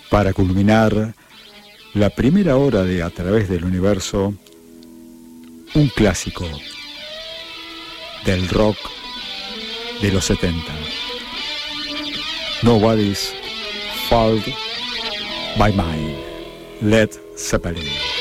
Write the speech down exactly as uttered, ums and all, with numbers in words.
para culminar la primera hora de A Través del Universo, un clásico del rock de los setenta. Nobody's Fault But Mine, Led Zeppelin.